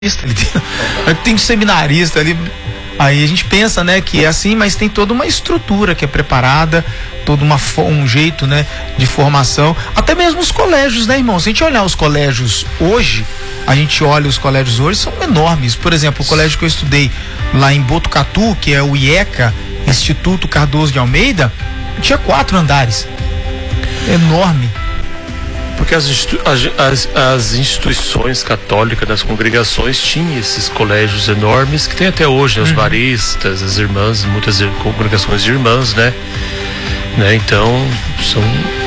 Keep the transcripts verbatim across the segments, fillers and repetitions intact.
tem um seminarista ali. Aí a gente pensa, né, que é assim, mas tem toda uma estrutura que é preparada, todo uma, um jeito, né, de formação. Até mesmo os colégios, né, irmão? Se a gente olhar os colégios hoje, a gente olha os colégios hoje, são enormes. Por exemplo, o colégio que eu estudei lá em Botucatu, que é o IECA, Instituto Cardoso de Almeida, tinha quatro andares. Enorme. Porque as, as, as instituições católicas das congregações tinham esses colégios enormes que tem até hoje, né? Os uhum. baristas, as irmãs, muitas congregações de irmãs, né? né? Então, são,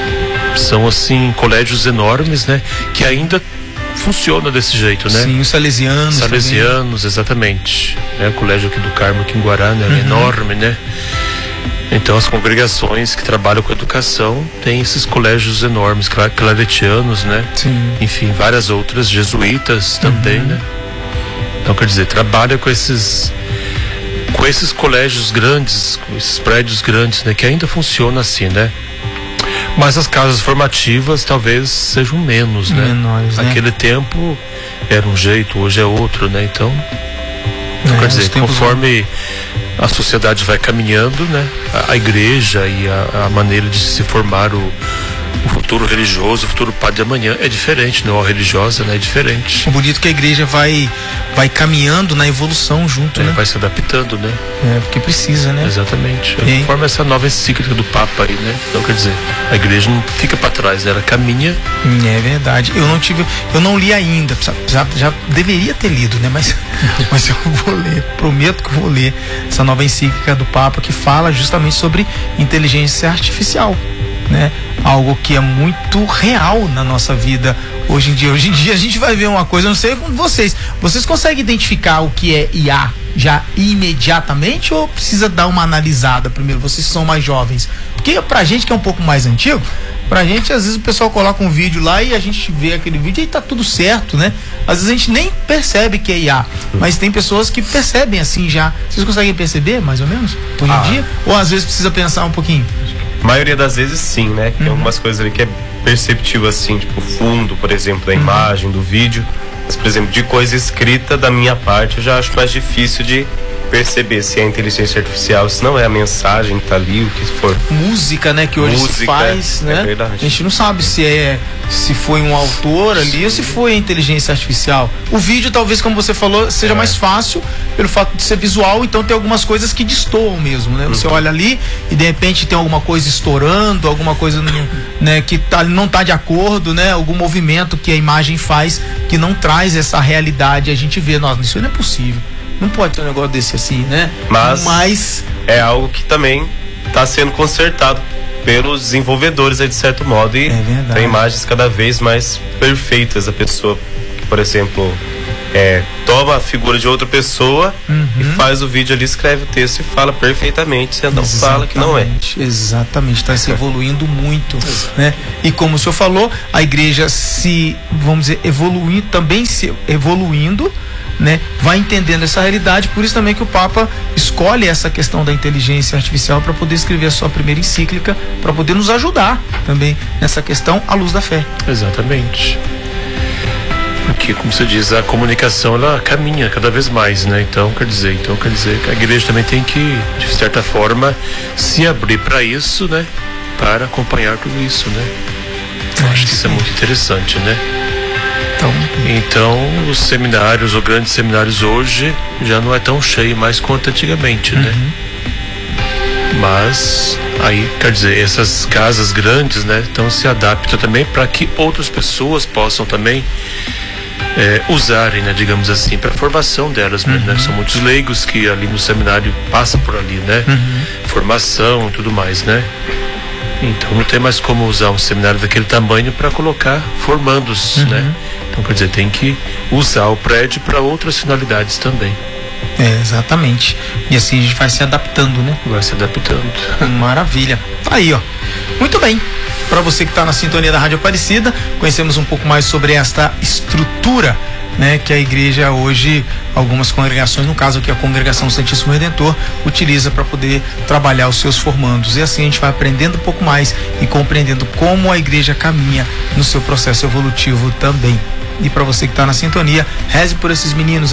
são assim, colégios enormes, né? Que ainda funciona desse jeito, né? Sim, os salesianos. Salesianos, também. Exatamente. Né? O colégio aqui do Carmo, aqui em Guará, né? Uhum. Enorme, né? Então as congregações que trabalham com educação têm esses colégios enormes, claretianos, né? Sim. Enfim, várias outras, jesuítas também, uhum. né? Então, quer dizer, trabalha com esses com esses colégios grandes, com esses prédios grandes, né? Que ainda funciona assim, né? Mas as casas formativas talvez sejam menos, né? Menores, né? Naquele tempo era um jeito, hoje é outro, né? Então, então é, quer dizer, conforme a sociedade vai caminhando, né? A, a igreja e a, a maneira de se formar o, o futuro religioso, o futuro padre de amanhã é diferente, não? A religiosa, né? É diferente. É bonito que a igreja vai, vai caminhando na evolução junto, é, né? Vai se adaptando, né? É, porque precisa, né? Exatamente. Conforme essa nova encíclica do Papa aí, né? Então, quer dizer, a igreja não fica para trás, ela caminha. É verdade. Eu não tive, eu não li ainda, já, já deveria ter lido, né? Mas, mas eu vou ler, prometo que eu vou ler essa nova encíclica do Papa que fala justamente sobre inteligência artificial, né? Algo que é muito real na nossa vida hoje em dia. Hoje em dia a gente vai ver uma coisa, eu não sei com vocês, vocês conseguem identificar o que é I A já imediatamente ou precisa dar uma analisada primeiro, vocês que são mais jovens? Porque pra gente que é um pouco mais antigo, pra gente às vezes o pessoal coloca um vídeo lá e a gente vê aquele vídeo e tá tudo certo, né? Às vezes a gente nem percebe que é I A, mas tem pessoas que percebem assim já. Vocês conseguem perceber mais ou menos hoje em ah. dia? Ou às vezes precisa pensar um pouquinho? A maioria das vezes sim, né? Tem uhum. algumas coisas ali que é perceptível assim, tipo o fundo, por exemplo, da uhum. imagem, do vídeo. Mas, por exemplo, de coisa escrita da minha parte, eu já acho mais difícil de perceber se é inteligência artificial, se não é a mensagem que tá ali, o que for. Música, né, que hoje Música, se faz, é, né? É verdade. A gente não sabe se é, se foi um autor ali Sim. ou se foi a inteligência artificial. O vídeo, talvez, como você falou, seja é. mais fácil pelo fato de ser visual, então tem algumas coisas que destoam mesmo, né? Uhum. Você olha ali e de repente tem alguma coisa estourando, alguma coisa, né, que tá, não tá de acordo, né? Algum movimento que a imagem faz que não traz essa realidade, a gente vê, nossa, isso não é possível. Não pode ter um negócio desse assim, né? Mas, Mas... é algo que também está sendo consertado pelos desenvolvedores aí, de certo modo, e é tem imagens cada vez mais perfeitas da pessoa que, por exemplo, é, toma a figura de outra pessoa uhum. e faz o vídeo ali, escreve o texto e fala perfeitamente, você não Exatamente. fala que não é. Exatamente, está se evoluindo muito, né? E como o senhor falou, a igreja se, vamos dizer, evoluindo, também se evoluindo, né, vai entendendo essa realidade, por isso também que o Papa escolhe essa questão da inteligência artificial para poder escrever a sua primeira encíclica, para poder nos ajudar também nessa questão à luz da fé. Exatamente. Porque, como você diz, a comunicação ela caminha cada vez mais, né? Então, quer dizer, então quer dizer que a igreja também tem que, de certa forma, se abrir para isso, né? Para acompanhar tudo isso, né? Eu acho que isso é muito interessante, né? Então, os seminários ou grandes seminários hoje já não é tão cheio mais quanto antigamente, né? Uhum. Mas aí, quer dizer, essas casas grandes, né, então se adaptam também para que outras pessoas possam também é, usarem, né, digamos assim, para a formação delas, uhum. né? São muitos leigos que ali no seminário passam por ali, né? Uhum. Formação e tudo mais, né? Então não tem mais como usar um seminário daquele tamanho para colocar formandos, uhum. né? Então, quer dizer, tem que usar o prédio para outras finalidades também. É, exatamente. E assim a gente vai se adaptando, né? Vai se adaptando. Maravilha. Tá aí, ó. Muito bem. Para você que está na sintonia da Rádio Aparecida, conhecemos um pouco mais sobre esta estrutura, né, que a igreja hoje, algumas congregações, no caso aqui a Congregação Santíssimo Redentor, utiliza para poder trabalhar os seus formandos. E assim a gente vai aprendendo um pouco mais e compreendendo como a igreja caminha no seu processo evolutivo também. E para você que está na sintonia, reze por esses meninos